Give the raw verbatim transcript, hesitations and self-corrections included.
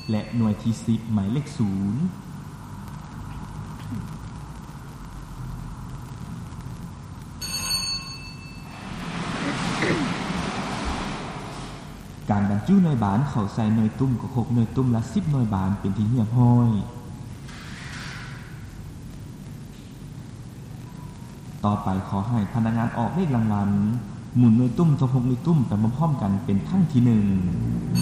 และหน่วยที่สิบหมายเลขศูนย์การบรรจุหน่วยบานเข้าใส่หน่วยตุ้มก็ครบหน่วยตุ้มละสิบหน่วยบานเป็นที่เรียบร้อยต่อไปขอให้พนักงานออกเลขรางวัลหมุนหน่วยตุ้มทบหกหน่วยตุ้มไปพร้อมๆกันเป็นครั้งที่หนึ่ง